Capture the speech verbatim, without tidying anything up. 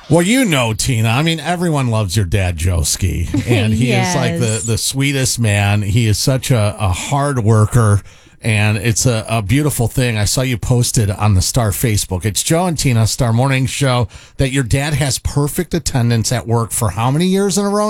Well, you know, Tina, I mean, everyone loves your dad, Joe Ski, and he Yes. is like the, the sweetest man. He is such a, a hard worker, and it's a, a beautiful thing. I saw you posted on the Star Facebook. It's Joe and Tina, Star Morning Show, that your dad has perfect attendance at work for how many years in a row?